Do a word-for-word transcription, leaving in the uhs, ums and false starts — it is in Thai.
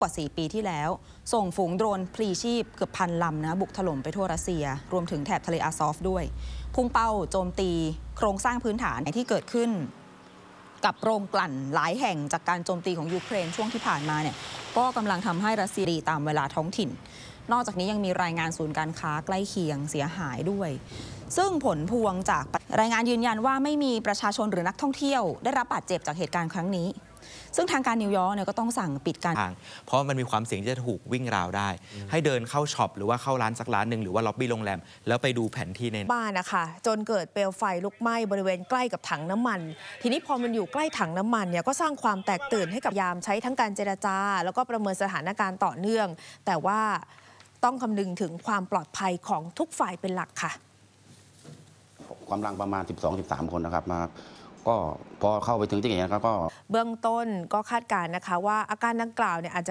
กว่า สี่ ปีที่แล้วส่งฝูงโดรนพลีชีพเกือบพันลำนะบุกถล่มไปทั่วรัสเซียรวมถึงแถบทะเลอาซอฟด้วยพุ่งเป้าโจมตีโครงสร้างพื้นฐานที่เกิดขึ้นกับโรงกลั่นหลายแห่งจากการโจมตีของยูเครนช่วงที่ผ่านมาเนี่ยก็กำลังทำให้รัสเซียดีตามเวลาท้องถิ่นนอกจากนี้ยังมีรายงานศูนย์การค้าใกล้เคียงเสียหายด้วยซึ่งผลพวงจากรายงานยืนยันว่าไม่มีประชาชนหรือนักท่องเที่ยวได้รับบาดเจ็บจากเหตุการณ์ครั้งนี้ซึ่งทางการนิวยอร์กเนี่ยก็ต้องสั่งปิดการเพราะมันมีความเสี่ยงที่จะถูกวิ่งราวได้ให้เดินเข้าช็อปหรือว่าเข้าร้านสักร้านหนึ่งหรือว่าล็อบบี้โรงแรมแล้วไปดูแผนที่ในบ้านนะคะจนเกิดเปลวไฟลุกไหม้บริเวณใกล้กับถังน้ำมันทีนี้พอมันอยู่ใกล้ถังน้ำมันเนี่ยก็สร้างความแตกตื่นให้กับยามใช้ทั้งการเจรจาแล้วก็ประเมินสถานการณ์ต่อเนื่องแต่ว่าต้องคำนึงถึงความปลอดภัยของทุกฝ่ายเป็นหลักค่ะกำลังประมาณ สิบสอง สิบสาม คนนะครับมาก็พอเข้าไปถึงที่เห็นก็เบื้องต้นก็คาดการณ์นะคะว่าอาการดังกล่าวเนี่ยอาจจะ